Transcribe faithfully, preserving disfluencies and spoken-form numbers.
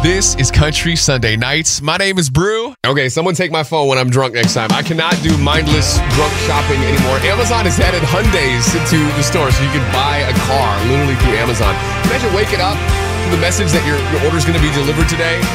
This is Country Sunday Nights. My name is Brew. Okay, someone take my phone when I'm drunk next time. I cannot do mindless drunk shopping anymore. Amazon has added Hyundais to the store so you can buy a car literally through Amazon. Imagine waking up to the message that your, your order is going to be delivered today.